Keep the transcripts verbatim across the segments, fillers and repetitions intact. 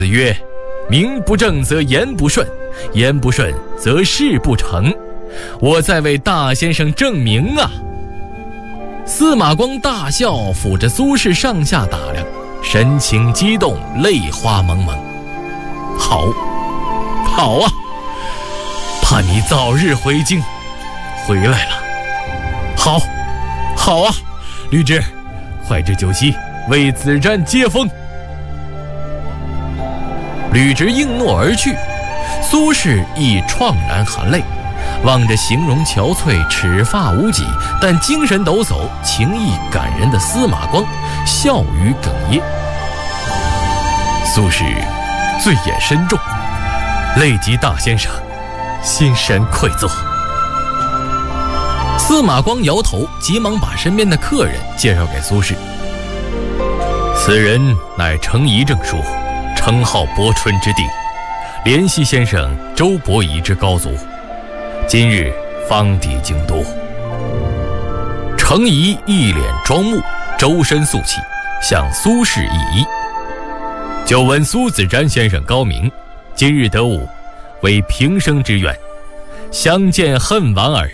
子曰：名不正则言不顺，言不顺则事不成。我在为大先生证明啊。司马光大笑，抚着苏轼上下打量，神情激动，泪花蒙蒙。好，好啊，盼你早日回京。回来了。好，好啊，吕雉，快至酒席为子瞻接风。吕雉应诺而去，苏轼亦怆然含泪，望着形容憔悴、齿发无几但精神抖擞、情意感人的司马光，笑语哽咽。苏轼醉眼深重，泪及大先生，心神愧作。司马光摇头，急忙把身边的客人介绍给苏轼。此人乃程颐正书，称号伯春之地，怜惜先生周伯夷之高祖，今日方抵京都。程颐一脸庄穆，周身肃气，向苏轼一揖。久闻苏子瞻先生高明，今日得午，为平生之愿，相见恨晚耳。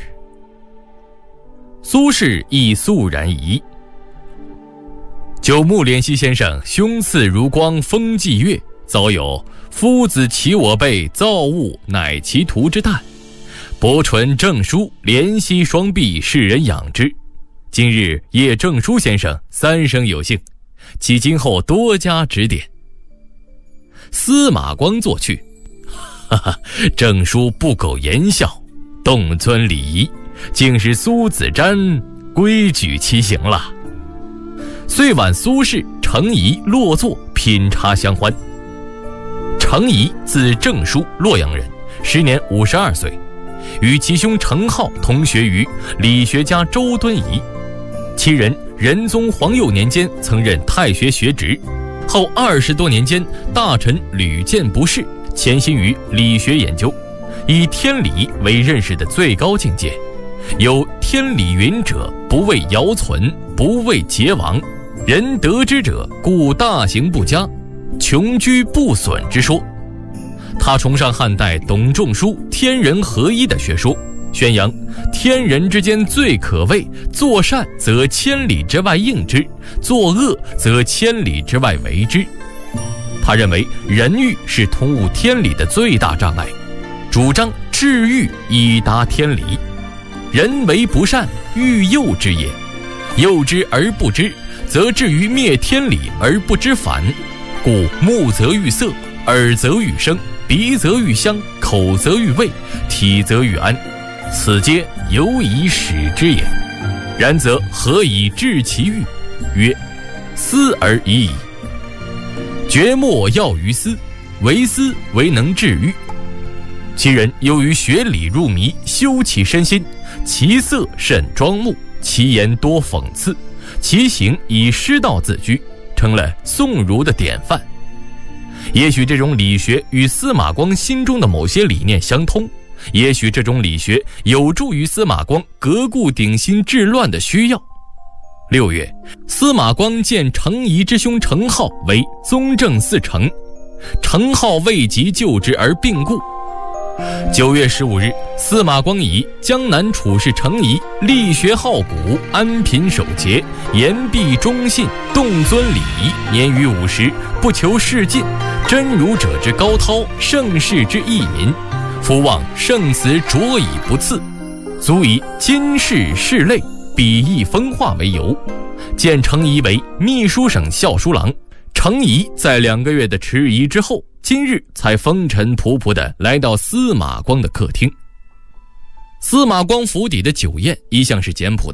苏轼亦肃然一揖。久慕怜惜先生胸次如光，风霁月，早有夫子齐我辈，造物乃其徒之诞。伯纯正书，怜惜双臂，世人仰之。今日叶正书先生三生有幸，其今后多加指点。司马光作趣，哈哈，正书不苟言笑，动尊礼仪，竟是苏子瞻规矩其行了。遂挽苏轼、程颐落座，品茶相欢。程颐字正书，洛阳人，时年五十二岁，与其兄程颢同学于理学家周敦颐。其人仁宗皇佑年间曾任太学学职，后二十多年间，大臣屡见不仕，潜心于理学研究，以天理为认识的最高境界。有天理云者，不为尧存，不为桀亡，人得之者，故大行不加，穷居不损之说。他崇尚汉代董仲舒天人合一的学说，宣扬天人之间最可畏，做善则千里之外应之，作恶则千里之外为之。他认为人欲是通悟天理的最大障碍，主张治欲以达天理。人为不善，欲诱之也，诱之而不知，则至于灭天理而不知反。故目则欲色，耳则欲声，鼻则欲香，口则欲味，体则欲安，此皆由以使之也。然则何以治其欲？曰：思而已矣。绝莫要于思，唯思为能治欲。其人由于学理入迷，修其身心，其色甚庄穆，其言多讽刺，其行以师道自居，成了宋儒的典范。也许这种理学与司马光心中的某些理念相通，也许这种理学有助于司马光革故鼎新治乱的需要。六月，司马光见程颐之兄程颢为宗正嗣丞，程颢未及就职而病故。九月十五日，司马光以江南处士程颐力学好古，安贫守节，言必忠信，动尊礼仪，年逾五十，不求仕进，真儒者之高涛，盛世之义民，夫望圣辞卓以不次，足以今世世类，比翼风化为由，见程颐为秘书省校书郎。程颐在两个月的迟疑之后，今日才风尘仆仆地来到司马光的客厅。司马光府邸的酒宴一向是简朴的。